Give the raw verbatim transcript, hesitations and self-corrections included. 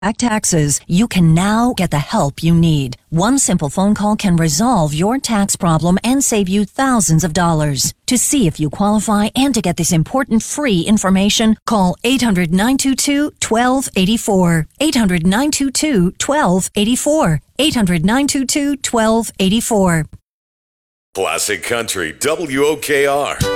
Back taxes, you can now get the help you need. One simple phone call can resolve your tax problem and save you thousands of dollars. To see if you qualify and to get this important free information, call eight hundred, nine two two, one two eight four. eight hundred, nine two two, one two eight four. eight hundred, nine two two, one two eight four. Classic Country W O K R.